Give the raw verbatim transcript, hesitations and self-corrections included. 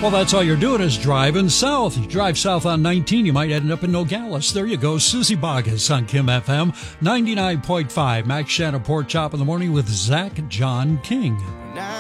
Well, that's all you're doing is driving south. You drive south on nineteen, you might end up in Nogales. There you go. Susie Boggess on Kim F M ninety-nine point five. Max Shannon Pork Chop in the morning with Zach John King.